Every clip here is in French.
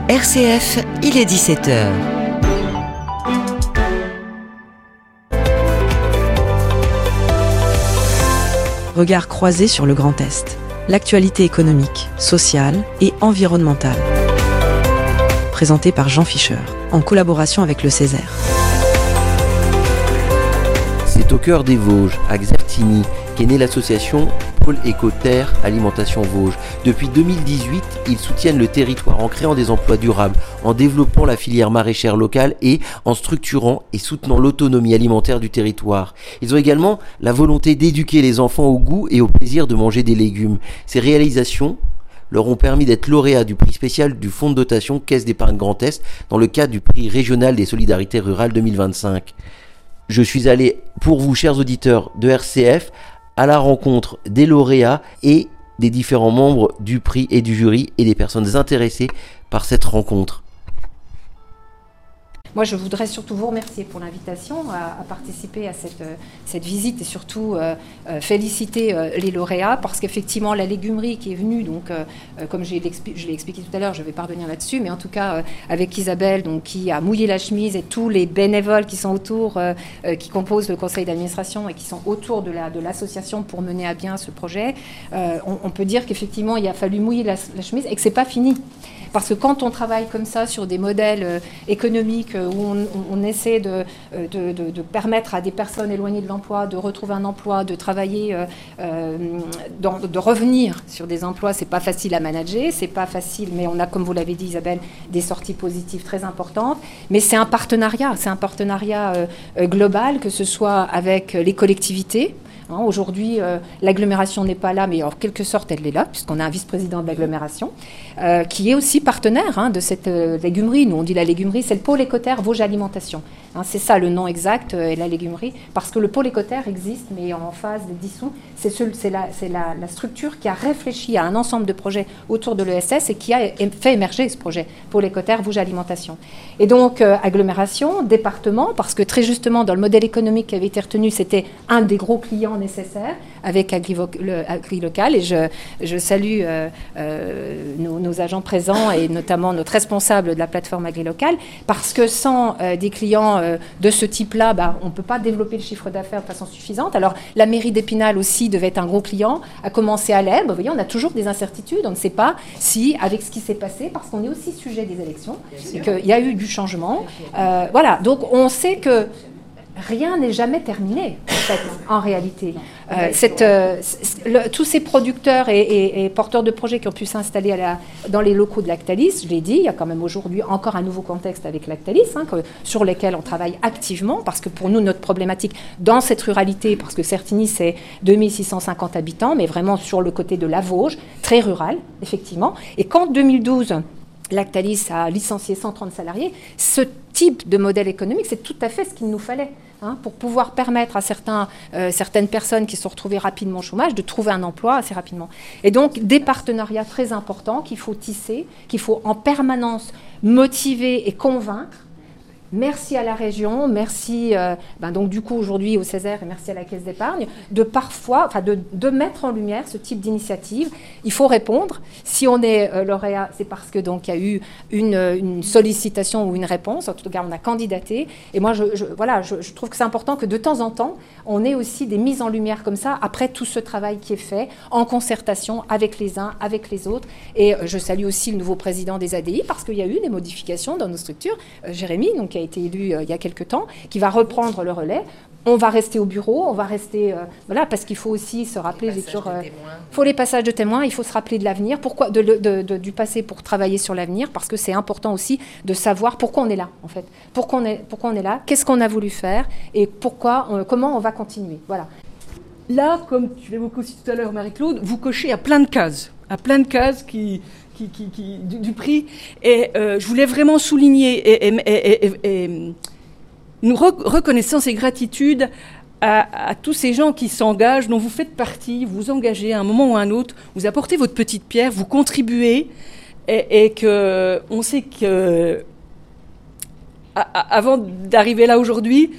RCF, il est 17h. Regard croisé sur le Grand Est. L'actualité économique, sociale et environnementale. Présenté par Jean Fischer, en collaboration avec le Césaire. C'est au cœur des Vosges, à Xertigny, qu'est née l'association Pôle Éco-Terre Alimentation Vosges. Depuis 2018, ils soutiennent le territoire en créant des emplois durables, en développant la filière maraîchère locale et en structurant et soutenant l'autonomie alimentaire du territoire. Ils ont également la volonté d'éduquer les enfants au goût et au plaisir de manger des légumes. Ces réalisations leur ont permis d'être lauréats du prix spécial du fonds de dotation Caisse d'épargne Grand Est dans le cadre du prix régional des solidarités rurales 2025. Je suis allé, pour vous, chers auditeurs de RCF, à la rencontre des lauréats et des différents membres du prix et du jury et des personnes intéressées par cette rencontre. Moi, je voudrais surtout vous remercier pour l'invitation à participer à cette visite et surtout féliciter les lauréats parce qu'effectivement, la légumerie qui est venue, donc, comme je l'ai expliqué tout à l'heure, je ne vais pas revenir là-dessus, mais en tout cas, avec Isabelle, donc, qui a mouillé la chemise et tous les bénévoles qui sont autour, qui composent le conseil d'administration et qui sont autour de l'association pour mener à bien ce projet, on peut dire qu'effectivement, il a fallu mouiller la chemise et que ce n'est pas fini. Parce que quand on travaille comme ça sur des modèles économiques où on essaie de permettre à des personnes éloignées de l'emploi de retrouver un emploi, de travailler, de revenir sur des emplois, c'est pas facile à manager, c'est pas facile, mais on a, comme vous l'avez dit Isabelle, des sorties positives très importantes. Mais c'est un partenariat global, que ce soit avec les collectivités. Aujourd'hui, l'agglomération n'est pas là, mais en quelque sorte, elle est là, puisqu'on a un vice-président de l'agglomération, qui est aussi partenaire de cette légumerie. Nous, on dit la légumerie, c'est le pôle Éco-Terre Vosges Alimentation. C'est ça le nom exact, et la légumerie, parce que le pôle Éco-Terre existe, mais en phase de dissous. C'est la structure qui a réfléchi à un ensemble de projets autour de l'ESS et qui a fait émerger ce projet, pôle Éco-Terre Vosges Alimentation. Et donc, agglomération, département, parce que très justement, dans le modèle économique qui avait été retenu, c'était un des gros clients nécessaires avec Agri-Local, et je salue nos agents présents et notamment notre responsable de la plateforme Agri-Local, parce que sans des clients de ce type-là, on ne peut pas développer le chiffre d'affaires de façon suffisante. Alors la mairie d'Épinal aussi devait être un gros client, a commencé à l'être. Vous voyez, on a toujours des incertitudes, on ne sait pas si, avec ce qui s'est passé, parce qu'on est aussi sujet des élections, et qu'il y a eu du changement. Voilà, donc on sait que rien n'est jamais terminé, en réalité. Tous ces producteurs et porteurs de projets qui ont pu s'installer dans les locaux de Lactalis, je l'ai dit, il y a quand même aujourd'hui encore un nouveau contexte avec Lactalis, sur lesquels on travaille activement, parce que pour nous, notre problématique dans cette ruralité, parce que Certigny, c'est 2650 habitants, mais vraiment sur le côté de la Vosges, très rural, effectivement. Et qu'en 2012... Lactalis a licencié 130 salariés. Ce type de modèle économique, c'est tout à fait ce qu'il nous fallait pour pouvoir permettre à certaines personnes qui se sont retrouvées rapidement au chômage de trouver un emploi assez rapidement. Et donc, des partenariats très importants qu'il faut tisser, qu'il faut en permanence motiver et convaincre. Merci à la région, merci donc du coup aujourd'hui au Césaire et merci à la Caisse d'épargne de mettre en lumière ce type d'initiative. Il faut répondre. Si on est lauréat, c'est parce que donc il y a eu une sollicitation ou une réponse. En tout cas, on a candidaté. Et moi, je trouve que c'est important que de temps en temps, on ait aussi des mises en lumière comme ça après tout ce travail qui est fait en concertation avec les uns, avec les autres. Et je salue aussi le nouveau président des ADI parce qu'il y a eu des modifications dans nos structures. Jérémy, donc, qui a été élu il y a quelques temps, qui va reprendre le relais. On va rester au bureau, on va rester... parce qu'il faut aussi se rappeler... Il faut les passages de témoins, il faut se rappeler de l'avenir, pourquoi du passé pour travailler sur l'avenir, parce que c'est important aussi de savoir pourquoi on est là, en fait. Pourquoi on est là, qu'est-ce qu'on a voulu faire, et comment on va continuer. Voilà. Là, comme tu l'évoquais aussi tout à l'heure, Marie-Claude, vous cochez à plein de cases du prix. Et je voulais vraiment souligner et une reconnaissance et gratitude à tous ces gens qui s'engagent, dont vous faites partie, vous vous engagez à un moment ou à un autre, vous apportez votre petite pierre, vous contribuez, et qu'on sait que avant d'arriver là aujourd'hui,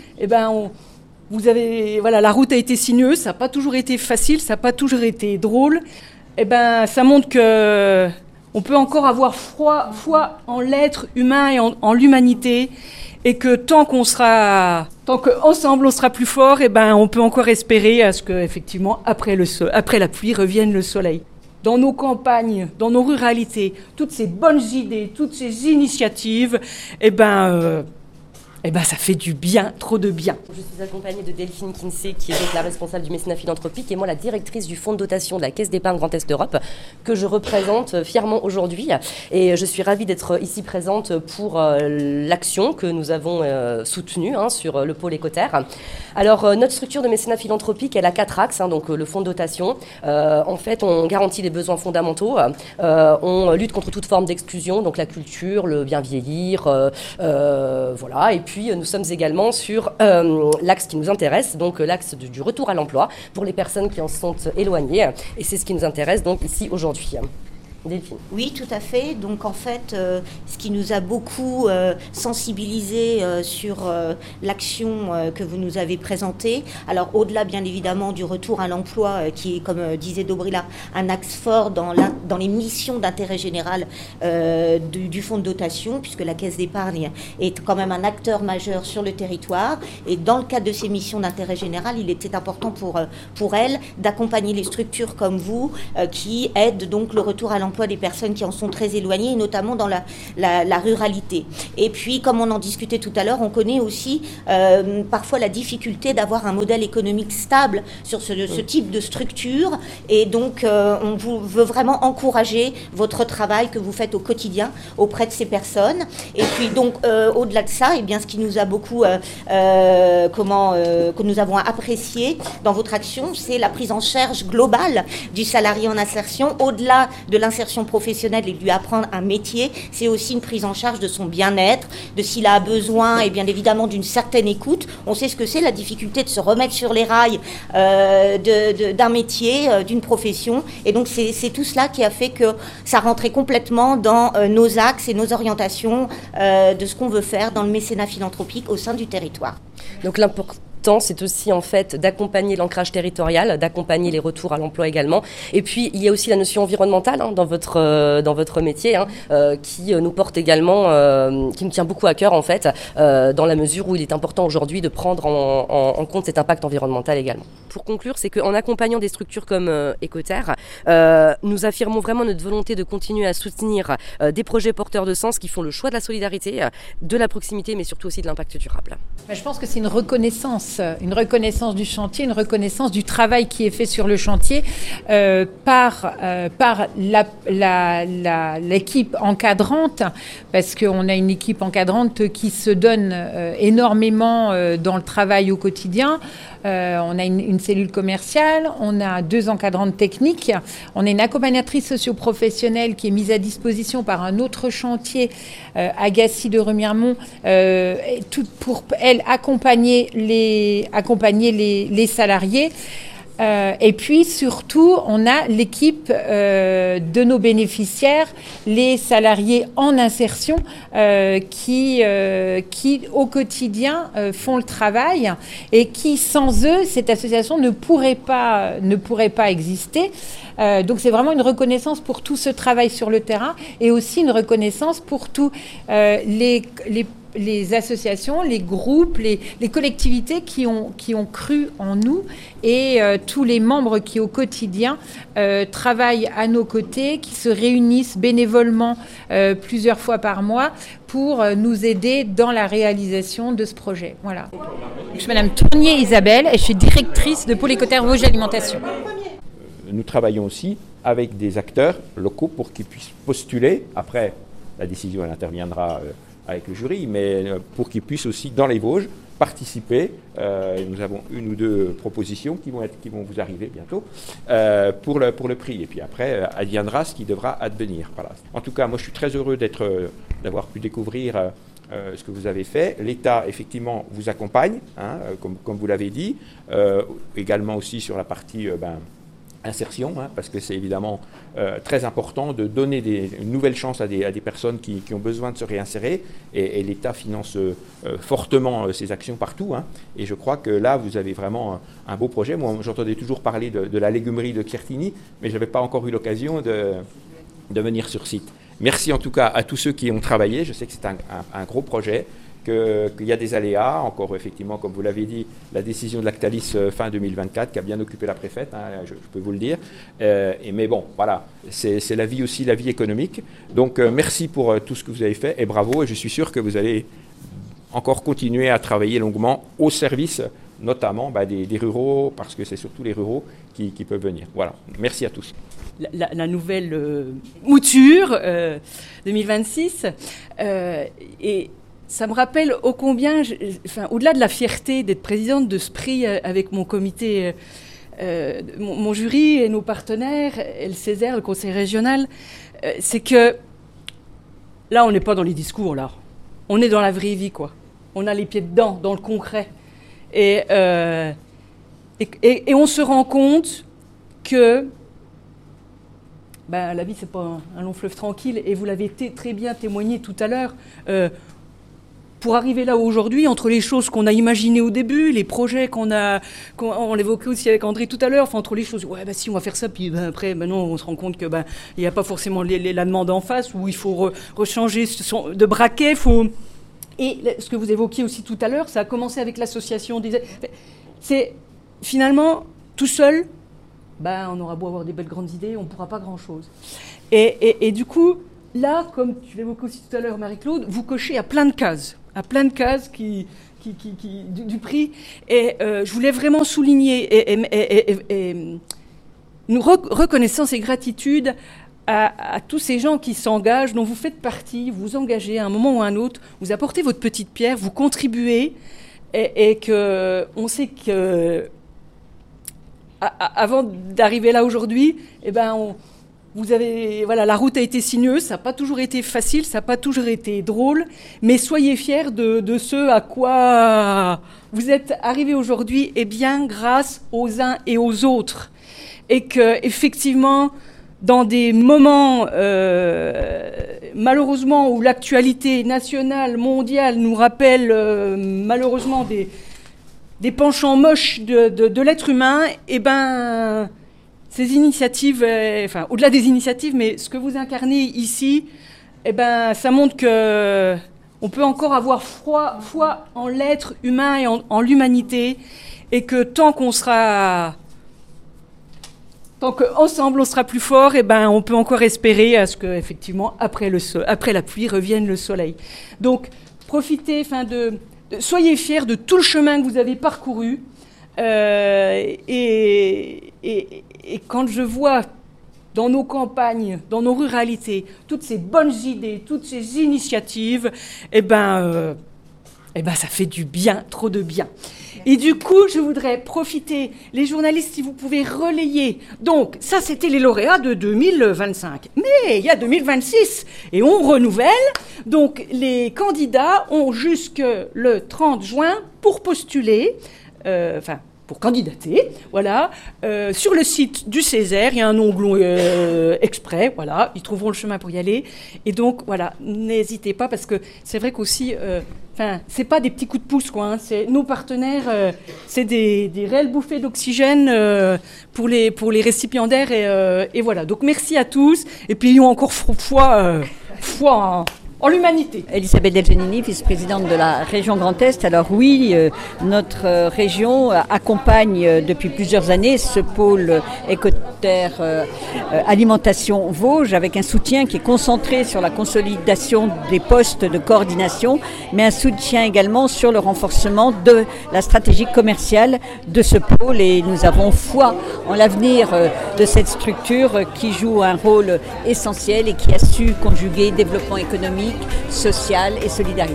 la route a été sinueuse, ça n'a pas toujours été facile, ça n'a pas toujours été drôle. Ça montre que on peut encore avoir foi en l'être humain et en l'humanité, et que tant qu'ensemble on sera plus fort, et ben on peut encore espérer à ce que effectivement après la pluie revienne le soleil. Dans nos campagnes, dans nos ruralités, toutes ces bonnes idées, toutes ces initiatives, ça fait du bien, trop de bien. Je suis accompagnée de Delphine Kinsey, qui est donc la responsable du mécénat philanthropique, et moi la directrice du fonds de dotation de la Caisse d'épargne Grand Est Europe, que je représente fièrement aujourd'hui. Et je suis ravie d'être ici présente pour l'action que nous avons soutenue sur le pôle Écoterre. Alors, notre structure de mécénat philanthropique, elle a 4 axes, donc le fonds de dotation. En fait, on garantit les besoins fondamentaux, on lutte contre toute forme d'exclusion, donc la culture, le bien vieillir, voilà. Et puis, nous sommes également sur l'axe qui nous intéresse, donc l'axe du retour à l'emploi pour les personnes qui en sont éloignées. Et c'est ce qui nous intéresse donc ici aujourd'hui. Delphine. Oui, tout à fait. Donc en fait, ce qui nous a beaucoup sensibilisé sur l'action que vous nous avez présentée, alors au-delà bien évidemment du retour à l'emploi qui est, comme disait Dobrila, un axe fort dans les missions d'intérêt général du fonds de dotation, puisque la Caisse d'épargne est quand même un acteur majeur sur le territoire. Et dans le cadre de ces missions d'intérêt général, il était important pour elle d'accompagner les structures comme vous qui aident donc le retour à l'emploi des personnes qui en sont très éloignées, et notamment dans la ruralité. Et puis, comme on en discutait tout à l'heure, on connaît aussi parfois la difficulté d'avoir un modèle économique stable sur ce type de structure. Et donc, on veut vraiment encourager votre travail que vous faites au quotidien auprès de ces personnes. Et puis, donc, au-delà de ça, eh bien, ce qui nous a beaucoup, que nous avons apprécié dans votre action, c'est la prise en charge globale du salarié en insertion, au-delà de l'insertion professionnelle et de lui apprendre un métier, c'est aussi une prise en charge de son bien-être, de s'il a besoin, et bien évidemment d'une certaine écoute. On sait ce que c'est, la difficulté de se remettre sur les rails d'un métier, d'une profession. Et donc c'est tout cela qui a fait que ça rentrait complètement dans nos axes et nos orientations de ce qu'on veut faire dans le mécénat philanthropique au sein du territoire. Donc l'important, c'est aussi en fait d'accompagner l'ancrage territorial, d'accompagner les retours à l'emploi également. Et puis il y a aussi la notion environnementale dans votre métier qui nous porte également, qui me tient beaucoup à cœur en fait, dans la mesure où il est important aujourd'hui de prendre en compte cet impact environnemental également. Pour conclure, c'est qu'en accompagnant des structures comme Écoterre, nous affirmons vraiment notre volonté de continuer à soutenir des projets porteurs de sens qui font le choix de la solidarité, de la proximité, mais surtout aussi de l'impact durable. Je pense que c'est une reconnaissance du chantier, une reconnaissance du travail qui est fait sur le chantier par l'équipe encadrante, parce qu'on a une équipe encadrante qui se donne énormément dans le travail au quotidien. On a une cellule commerciale, on a 2 encadrantes techniques, on a une accompagnatrice socio-professionnelle qui est mise à disposition par un autre chantier, Agassi de Remiremont, pour elle accompagner les salariés. Et puis surtout, on a l'équipe de nos bénéficiaires, les salariés en insertion qui au quotidien font le travail et qui, sans eux, cette association ne pourrait pas exister. Donc c'est vraiment une reconnaissance pour tout ce travail sur le terrain et aussi une reconnaissance pour tous les associations, les groupes, les collectivités qui ont cru en nous et tous les membres qui au quotidien travaillent à nos côtés, qui se réunissent bénévolement plusieurs fois par mois pour nous aider dans la réalisation de ce projet. Voilà. Je suis Madame Tournier Isabelle et je suis directrice de Pôle Écoterre Vosges Alimentation. Nous travaillons aussi avec des acteurs locaux pour qu'ils puissent postuler. Après, la décision elle interviendra avec le jury, mais pour qu'ils puissent aussi, dans les Vosges, participer. Nous avons 1 ou 2 propositions qui vont vous arriver bientôt pour le prix. Et puis après, adviendra ce qui devra advenir. Voilà. En tout cas, moi, je suis très heureux d'avoir pu découvrir ce que vous avez fait. L'État, effectivement, vous accompagne, comme vous l'avez dit, également aussi sur la partie insertion, parce que c'est évidemment très important de donner une nouvelle chance à des personnes qui ont besoin de se réinsérer, et l'État finance fortement ces actions partout, et je crois que là vous avez vraiment un beau projet. Moi j'entendais toujours parler de la légumerie de Chiartini, mais je n'avais pas encore eu l'occasion de venir sur site. Merci en tout cas à tous ceux qui ont travaillé. Je sais que c'est un gros projet, qu'il y a des aléas. Encore effectivement, comme vous l'avez dit, la décision de Lactalis fin 2024 qui a bien occupé la préfète, je peux vous le dire. Mais bon, voilà, c'est la vie aussi, la vie économique. Donc merci pour tout ce que vous avez fait et bravo. Et je suis sûr que vous allez encore continuer à travailler longuement au service notamment des ruraux, parce que c'est surtout les ruraux qui peuvent venir. Voilà, merci à tous. La nouvelle mouture 2026 et ça me rappelle ô combien, au-delà de la fierté d'être présidente de ce prix avec mon comité, mon jury et nos partenaires, et le Césaire, le conseil régional, c'est que là on n'est pas dans les discours, là on est dans la vraie vie, quoi. On a les pieds dedans, dans le concret. Et on se rend compte que la vie, c'est pas un long fleuve tranquille, et vous l'avez très bien témoigné tout à l'heure. Pour arriver là aujourd'hui, entre les choses qu'on a imaginées au début, les projets on l'évoquait aussi avec André tout à l'heure, entre les choses, si on va faire ça, puis après, non, on se rend compte que il n'y a pas forcément la demande en face, où il faut rechanger de braquet, Et ce que vous évoquiez aussi tout à l'heure, ça a commencé avec l'association des... C'est finalement, tout seul, on aura beau avoir des belles grandes idées, on ne pourra pas grand-chose. Et du coup, là, comme tu l'évoquais aussi tout à l'heure, Marie-Claude, vous cochez à plein de cases du prix. Et je voulais vraiment souligner une reconnaissance et gratitude à tous ces gens qui s'engagent, dont vous faites partie, vous engagez à un moment ou à un autre, vous apportez votre petite pierre, vous contribuez, et qu'on sait que avant d'arriver là aujourd'hui, la route a été sinueuse, ça n'a pas toujours été facile, ça n'a pas toujours été drôle, mais soyez fiers de ce à quoi vous êtes arrivés aujourd'hui, et bien grâce aux uns et aux autres. Et qu'effectivement, dans des moments, malheureusement, où l'actualité nationale, mondiale nous rappelle malheureusement des penchants moches de l'être humain, ces initiatives, au-delà des initiatives, mais ce que vous incarnez ici, ça montre que on peut encore avoir foi en l'être humain et en l'humanité, et que tant qu'ensemble on sera plus fort, on peut encore espérer à ce que, effectivement, après la pluie revienne le soleil. Donc, profitez, soyez fiers de tout le chemin que vous avez parcouru. Et quand je vois dans nos campagnes, dans nos ruralités, toutes ces bonnes idées, toutes ces initiatives, ça fait du bien, trop de bien. Et du coup, je voudrais profiter, les journalistes, si vous pouvez relayer. Donc, ça, c'était les lauréats de 2025. Mais il y a 2026 et on renouvelle. Donc, les candidats ont jusque le 30 juin pour postuler, pour candidater, voilà. Sur le site du Césaire, il y a un onglet exprès, voilà, ils trouveront le chemin pour y aller. Et donc, voilà, n'hésitez pas, parce que c'est vrai qu'aussi, c'est pas des petits coups de pouce, quoi, c'est nos partenaires, c'est des réelles bouffées d'oxygène pour les récipiendaires, et voilà. Donc, merci à tous, et puis ayons encore foi en l'humanité. Elisabeth Delgenini, vice-présidente de la région Grand Est. Alors oui, notre région accompagne depuis plusieurs années ce pôle écoterre alimentation Vosges, avec un soutien qui est concentré sur la consolidation des postes de coordination, mais un soutien également sur le renforcement de la stratégie commerciale de ce pôle, et nous avons foi en l'avenir de cette structure qui joue un rôle essentiel et qui a su conjuguer développement économique, sociale et solidarité.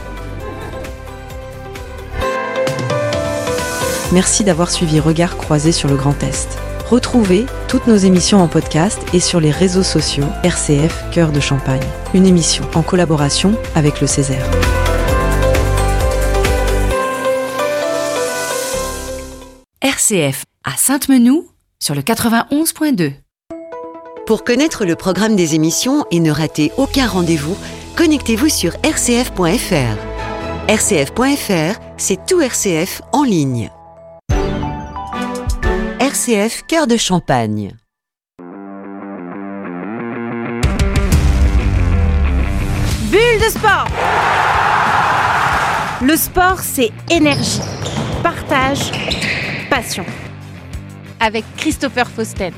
Merci d'avoir suivi Regards croisés sur le Grand Est. Retrouvez toutes nos émissions en podcast et sur les réseaux sociaux RCF Cœur de Champagne. Une émission en collaboration avec le Césaire. RCF à Sainte-Menou sur le 91.2. Pour connaître le programme des émissions et ne rater aucun rendez-vous, connectez-vous sur rcf.fr. rcf.fr, c'est tout RCF en ligne. RCF Cœur de Champagne. de sport. Le sport, c'est énergie, partage, passion. Avec Christopher Fausten.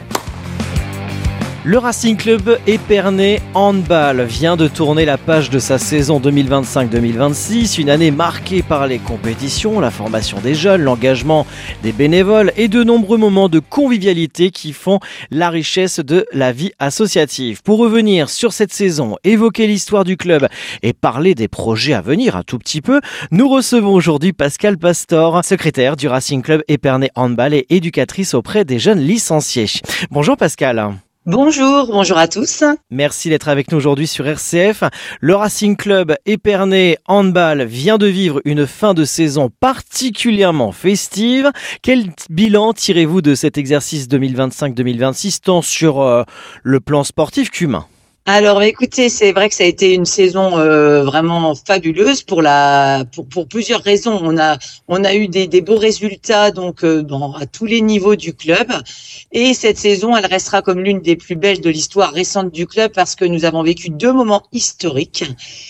Le Racing Club Épernay Handball vient de tourner la page de sa saison 2025-2026, une année marquée par les compétitions, la formation des jeunes, l'engagement des bénévoles et de nombreux moments de convivialité qui font la richesse de la vie associative. Pour revenir sur cette saison, évoquer l'histoire du club et parler des projets à venir un tout petit peu, nous recevons aujourd'hui Pascale Pastor, secrétaire du Racing Club Épernay Handball et éducatrice auprès des jeunes licenciés. Bonjour Pascale. Bonjour à tous. Merci d'être avec nous aujourd'hui sur RCF. Le Racing Club Épernay Handball vient de vivre une fin de saison particulièrement festive. Quel bilan tirez-vous de cet exercice 2025-2026, tant sur le plan sportif qu'humain ? Alors écoutez, c'est vrai que ça a été une saison vraiment fabuleuse pour plusieurs raisons. On a eu des beaux résultats donc à tous les niveaux du club, et cette saison elle restera comme l'une des plus belles de l'histoire récente du club parce que nous avons vécu 2 moments historiques.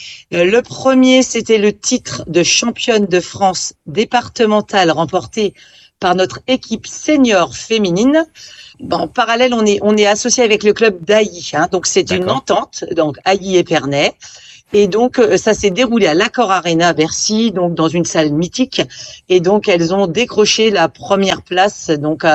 Le premier, c'était le titre de championne de France départementale remporté par notre équipe senior féminine. En parallèle, on est associé avec le club d'Ailly, donc c'est une entente, donc Ailly Épernay. Et donc ça s'est déroulé à l'Accor Arena à Bercy, donc dans une salle mythique. Et donc elles ont décroché la première place, donc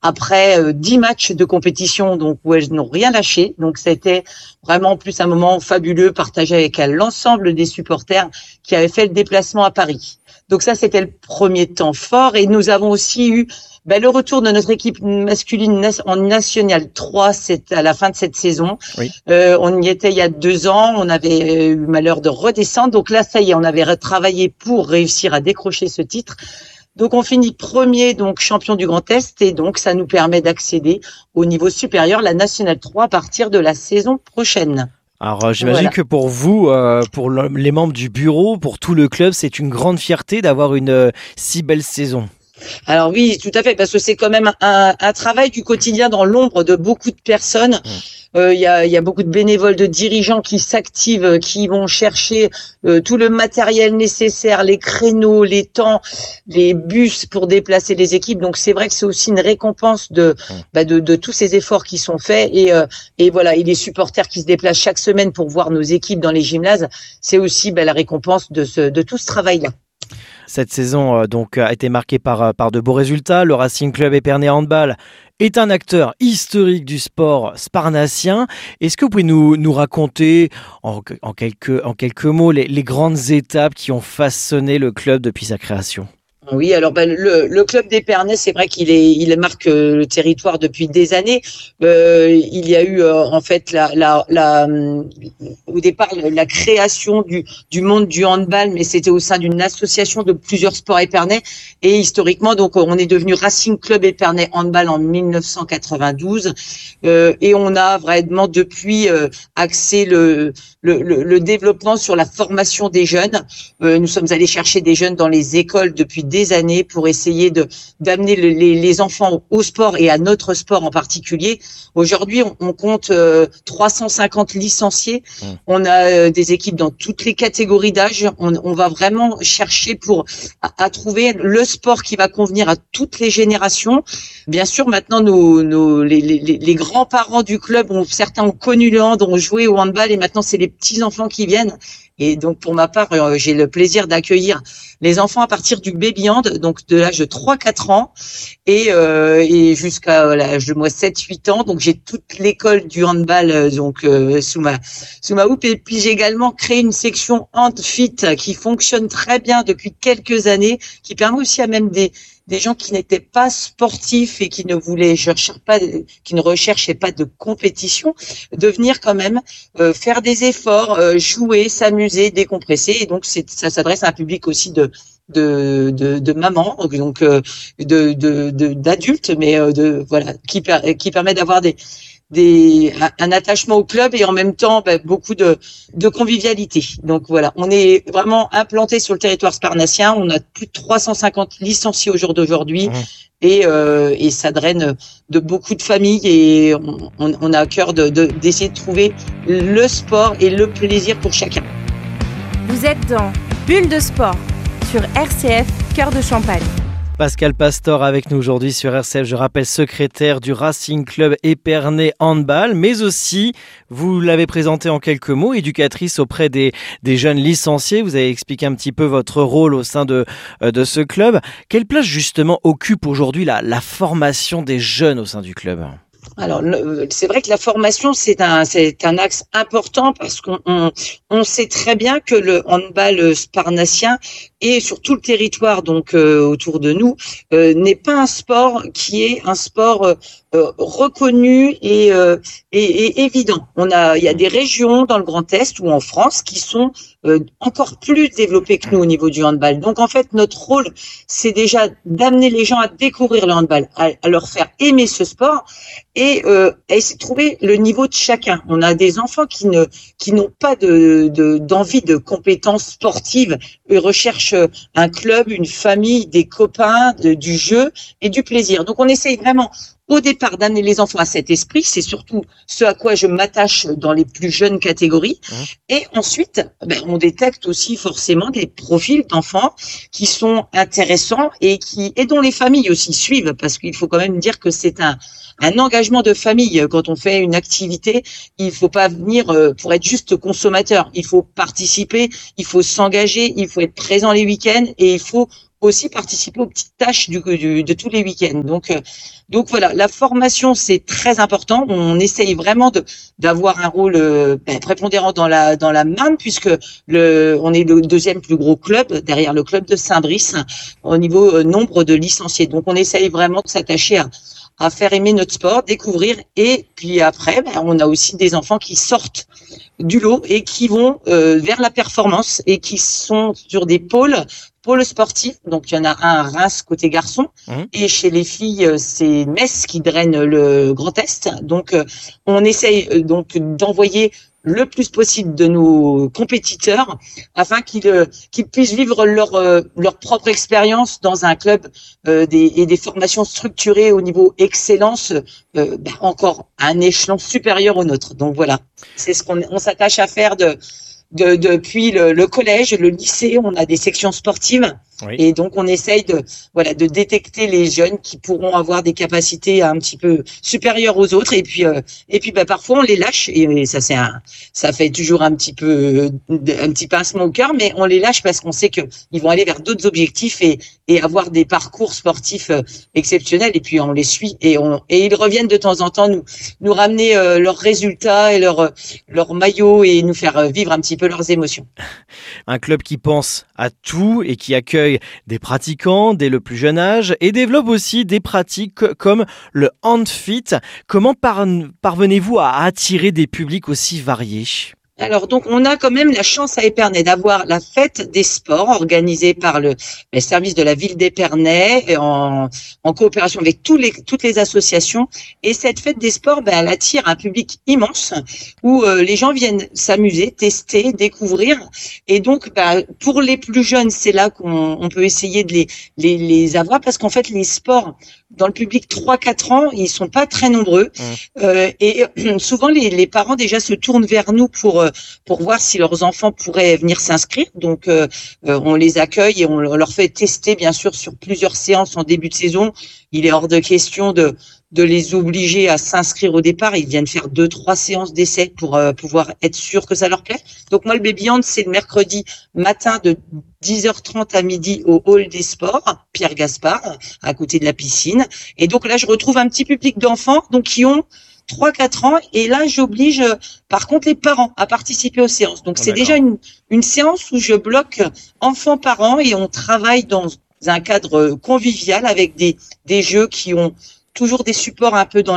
après 10 matchs de compétition, donc où elles n'ont rien lâché. Donc c'était vraiment en plus un moment fabuleux partagé avec l'ensemble des supporters qui avaient fait le déplacement à Paris. Donc ça, c'était le premier temps fort. Et nous avons aussi eu le retour de notre équipe masculine en National 3, c'est à la fin de cette saison. Oui. On y était il y a 2 ans. On avait eu malheur de redescendre. Donc là, ça y est, on avait retravaillé pour réussir à décrocher ce titre. Donc on finit premier, donc champion du Grand Est, et donc ça nous permet d'accéder au niveau supérieur, la National 3, à partir de la saison prochaine. Alors j'imagine que pour vous, pour les membres du bureau, pour tout le club, c'est une grande fierté d'avoir une si belle saison. Alors oui, tout à fait, parce que c'est quand même un travail du quotidien dans l'ombre de beaucoup de personnes. Il y a beaucoup de bénévoles, de dirigeants qui s'activent, qui vont chercher tout le matériel nécessaire, les créneaux, les temps, les bus pour déplacer les équipes. Donc c'est vrai que c'est aussi une récompense de tous ces efforts qui sont faits, et voilà, et les supporters qui se déplacent chaque semaine pour voir nos équipes dans les gymnases, c'est aussi la récompense de tout ce travail-là. Cette saison donc a été marquée par de beaux résultats. Le Racing Club Épernay Handball est un acteur historique du sport sparnacien. Est-ce que vous pouvez nous raconter en quelques mots les grandes étapes qui ont façonné le club depuis sa création ? Oui, alors le club d'Épernay, c'est vrai il marque le territoire depuis des années. Il y a eu en fait au départ la création du monde du handball, mais c'était au sein d'une association de plusieurs sports épernais. Et historiquement, donc on est devenu Racing Club Épernay Handball en 1992, et on a vraiment depuis axé le développement sur la formation des jeunes. Nous sommes allés chercher des jeunes dans les écoles depuis des années pour essayer d'amener les enfants au sport et à notre sport en particulier. Aujourd'hui, on compte 350 licenciés. On a des équipes dans toutes les catégories d'âge. On va vraiment chercher à trouver le sport qui va convenir à toutes les générations. Bien sûr, maintenant, les grands-parents du club, certains ont connu le hand, ont joué au handball, et maintenant, c'est les petits-enfants qui viennent. Et donc, pour ma part, j'ai le plaisir d'accueillir les enfants à partir du baby hand, donc de l'âge de 3-4 ans et jusqu'à l'âge de 7-8 ans. Donc, j'ai toute l'école du handball sous ma houppe. Et puis, j'ai également créé une section hand fit qui fonctionne très bien depuis quelques années, qui permet aussi à même des gens qui n'étaient pas sportifs et qui ne recherchaient pas de compétition, de venir quand même faire des efforts, jouer, s'amuser, décompresser. Et donc ça s'adresse à un public aussi de mamans, donc d'adultes, mais qui permet d'avoir un attachement au club et en même temps beaucoup de convivialité. Donc voilà, on est vraiment implanté sur le territoire sparnacien. On a plus de 350 licenciés au jour d'aujourd'hui, et ça draine de beaucoup de familles, et on a à cœur d'essayer de trouver le sport et le plaisir pour chacun. Vous êtes dans Bulle de sport sur RCF Cœur de Champagne. Pascal Pastor avec nous aujourd'hui sur RCF, je rappelle secrétaire du Racing Club Épernay Handball, mais aussi, vous l'avez présenté en quelques mots, éducatrice auprès des jeunes licenciés. Vous avez expliqué un petit peu votre rôle au sein de ce club. Quelle place justement occupe aujourd'hui la formation des jeunes au sein du club ? Alors, c'est vrai que la formation, c'est un axe important parce qu'on sait très bien que le handball sparnacien et sur tout le territoire donc autour de nous n'est pas un sport qui est un sport reconnu et évident. Il y a des régions dans le Grand Est ou en France qui sont encore plus développées que nous au niveau du handball. Donc en fait, notre rôle, c'est déjà d'amener les gens à découvrir le handball, à leur faire aimer ce sport et essayer de trouver le niveau de chacun. On a des enfants qui n'ont pas d'envie de compétences sportives. Ils recherchent un club, une famille, des copains, du jeu et du plaisir. Donc on essaye vraiment au départ d'amener les enfants à cet esprit, c'est surtout ce à quoi je m'attache dans les plus jeunes catégories. Et ensuite, on détecte aussi forcément des profils d'enfants qui sont intéressants et dont les familles aussi suivent, parce qu'il faut quand même dire que c'est un engagement de famille. Quand on fait une activité, il faut pas venir pour être juste consommateur. Il faut participer, il faut s'engager, il faut être présent les week-ends et il faut aussi participer aux petites tâches de tous les week-ends. Donc voilà, la formation c'est très important. On essaye vraiment d'avoir un rôle prépondérant dans la Marne puisque on est le deuxième plus gros club derrière le club de Saint-Brice au niveau nombre de licenciés. Donc on essaye vraiment de s'attacher à faire aimer notre sport, découvrir et puis après on a aussi des enfants qui sortent du lot et qui vont vers la performance et qui sont sur des pôles sportifs. Donc il y en a un à Reims côté garçon et chez les filles c'est Metz qui draine le Grand Est. Donc on essaye donc d'envoyer le plus possible de nos compétiteurs afin qu'ils puissent vivre leur propre expérience dans un club et des formations structurées au niveau excellence encore à un échelon supérieur au nôtre. Donc voilà, c'est ce qu'on s'attache à faire depuis le collège, le lycée. On a des sections sportives. Oui. Et donc on essaye de détecter les jeunes qui pourront avoir des capacités un petit peu supérieures aux autres et puis parfois on les lâche et ça fait toujours un petit pincement au cœur, mais on les lâche parce qu'on sait que ils vont aller vers d'autres objectifs et avoir des parcours sportifs exceptionnels et puis on les suit et ils reviennent de temps en temps nous ramener leurs résultats et leurs maillots et nous faire vivre un petit peu leurs émotions. Un club qui pense à tout et qui accueille des pratiquants dès le plus jeune âge et développe aussi des pratiques comme le handfit. Comment parvenez-vous à attirer des publics aussi variés ? Alors donc on a quand même la chance à Épernay d'avoir la fête des sports organisée par le service de la ville d'Épernay en coopération avec toutes les associations et cette fête des sports elle attire un public immense où les gens viennent s'amuser, tester, découvrir et donc pour les plus jeunes c'est là qu'on peut essayer de les avoir parce qu'en fait les sports dans le public 3-4 ans, ils sont pas très nombreux et souvent les parents déjà se tournent vers nous pour voir si leurs enfants pourraient venir s'inscrire. Donc on les accueille et on leur fait tester bien sûr sur plusieurs séances en début de saison. Il est hors de question de les obliger à s'inscrire au départ. Ils viennent faire 2-3 séances d'essai pour pouvoir être sûr que ça leur plaît. Donc moi le Baby Hand c'est le mercredi matin de 10h30 à midi au hall des sports, Pierre Gaspard, à côté de la piscine. Et donc là, je retrouve un petit public d'enfants donc qui ont 3-4 ans. Et là, j'oblige par contre les parents à participer aux séances. Donc c'est déjà une séance où je bloque enfants-parents et on travaille dans un cadre convivial avec des jeux qui ont toujours des supports un peu dans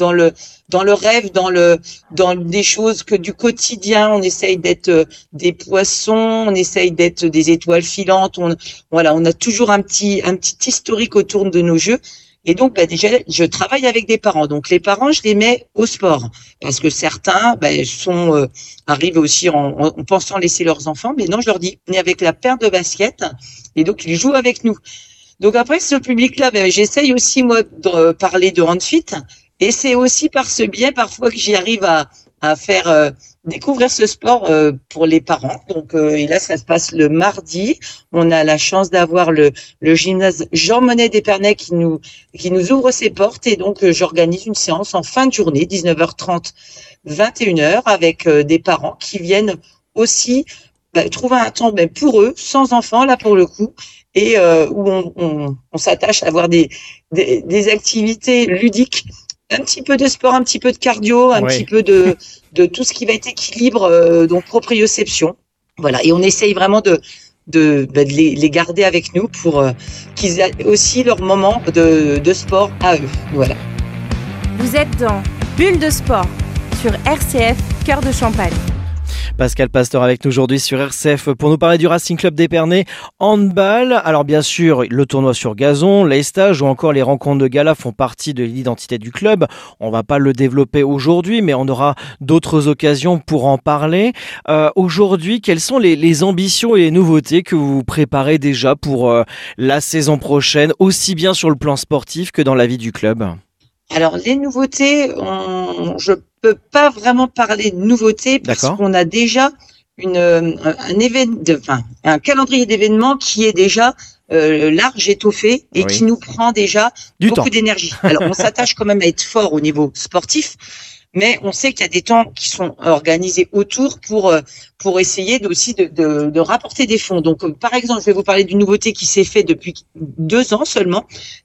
le rêve, dans des choses que du quotidien. On essaye d'être des poissons, on essaye d'être des étoiles filantes. On a toujours un petit historique autour de nos jeux. Et donc, déjà, je travaille avec des parents. Donc, les parents, je les mets au sport parce que certains arrivent aussi en pensant laisser leurs enfants. Mais non, je leur dis, venez avec la paire de baskets. Et donc, ils jouent avec nous. Donc après, ce public-là, j'essaye aussi, moi, de parler de handfit. Et c'est aussi par ce biais, parfois, que j'y arrive à à faire découvrir ce sport pour les parents. Donc, et là, ça se passe le mardi. On a la chance d'avoir le gymnase Jean Monnet d'Épernay qui nous ouvre ses portes. Et donc, j'organise une séance en fin de journée, 19h30, 21h, avec des parents qui viennent aussi trouver un temps pour eux, sans enfants, là, pour le coup, et où on s'attache à avoir des activités ludiques, un petit peu de sport, un petit peu de cardio, un petit peu de tout ce qui va être équilibre, donc proprioception. Voilà, et on essaye vraiment de les garder avec nous pour qu'ils aient aussi leur moment de sport à eux. Voilà. Vous êtes dans Bulle de sport sur RCF Cœur de Champagne. Pascal Pastor avec nous aujourd'hui sur RCF pour nous parler du Racing Club d'Épernay handball. Alors bien sûr, le tournoi sur gazon, les stages ou encore les rencontres de gala font partie de l'identité du club. On va pas le développer aujourd'hui, mais on aura d'autres occasions pour en parler. Aujourd'hui, quelles sont les ambitions et les nouveautés que vous préparez déjà pour la saison prochaine, aussi bien sur le plan sportif que dans la vie du club ? Alors, les nouveautés, je peux pas vraiment parler de nouveautés parce qu'on a déjà un calendrier d'événements qui est déjà large, étoffé et qui nous prend déjà beaucoup d'énergie. Alors, on s'attache quand même à être fort au niveau sportif, mais on sait qu'il y a des temps qui sont organisés autour pour essayer aussi de rapporter des fonds. Donc, par exemple, je vais vous parler d'une nouveauté qui s'est faite depuis 2 ans seulement.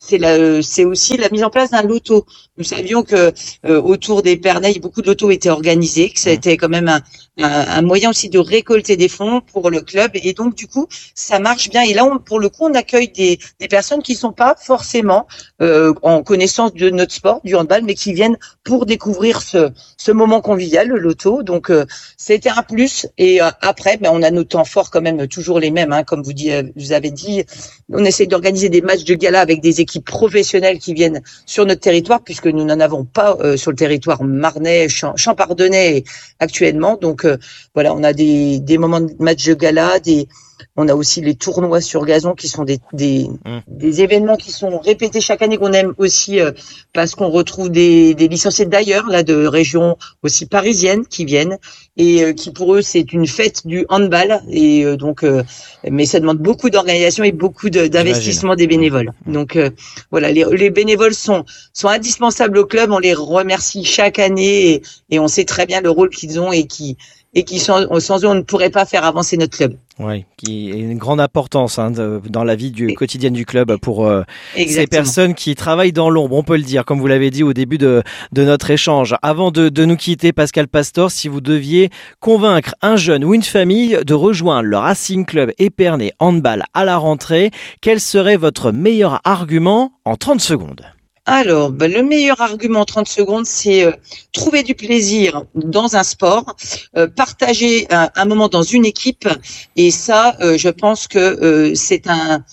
C'est aussi la mise en place d'un loto. Nous savions que autour d'Épernay, beaucoup de lotos étaient organisés, que ça a été quand même un moyen aussi de récolter des fonds pour le club. Et donc, du coup, ça marche bien. Et là, pour le coup, on accueille des personnes qui sont pas forcément en connaissance de notre sport, du handball, mais qui viennent pour découvrir ce moment convivial, le loto. Donc, c'était un plus. Et après, on a nos temps forts quand même, toujours les mêmes. Comme vous avez dit, on essaie d'organiser des matchs de gala avec des équipes professionnelles qui viennent sur notre territoire, puisque nous n'en avons pas sur le territoire marnais, champardonnais actuellement. Donc voilà, on a des moments de matchs de gala, on a aussi les tournois sur gazon qui sont des événements qui sont répétés chaque année, qu'on aime aussi parce qu'on retrouve des licenciés d'ailleurs, là, de régions aussi parisiennes qui viennent et qui pour eux c'est une fête du handball et donc mais ça demande beaucoup d'organisation et beaucoup d'investissement des bénévoles. Donc voilà, les bénévoles sont indispensables au club, on les remercie chaque année et on sait très bien le rôle qu'ils ont et qui sans eux on ne pourrait pas faire avancer notre club. Oui, qui est une grande importance dans la vie quotidienne du club pour ces personnes qui travaillent dans l'ombre, on peut le dire, comme vous l'avez dit au début de notre échange. Avant de nous quitter, Pascal Pastor, si vous deviez convaincre un jeune ou une famille de rejoindre le Racing Club Épernay handball à la rentrée, quel serait votre meilleur argument en 30 secondes ? Alors, le meilleur argument en 30 secondes, c'est trouver du plaisir dans un sport, partager un moment dans une équipe, et ça, je pense que c'est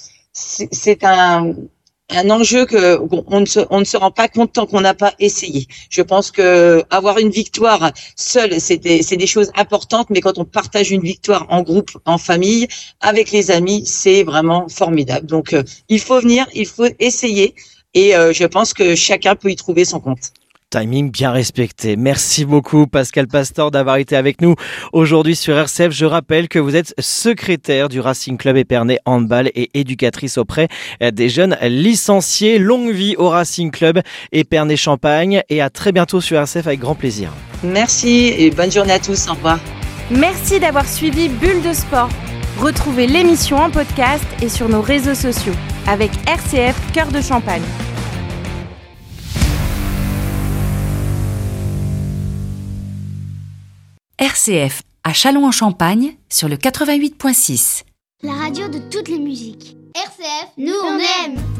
un enjeu que on ne se rend pas compte tant qu'on n'a pas essayé. Je pense que avoir une victoire seule, c'est des choses importantes, mais quand on partage une victoire en groupe, en famille, avec les amis, c'est vraiment formidable. Donc, il faut venir, il faut essayer. Et je pense que chacun peut y trouver son compte. Timing bien respecté. Merci beaucoup Pascal Pastor d'avoir été avec nous aujourd'hui sur RCF. Je rappelle que vous êtes secrétaire du Racing Club Épernay handball et éducatrice auprès des jeunes licenciés. Longue vie au Racing Club Épernay Champagne et à très bientôt sur RCF avec grand plaisir. Merci et bonne journée à tous. Au revoir. Merci d'avoir suivi Bulle de sport. Retrouvez l'émission en podcast et sur nos réseaux sociaux avec RCF Cœur de Champagne. RCF à Châlons-en-Champagne sur le 88.6. La radio de toutes les musiques. RCF, nous on aime.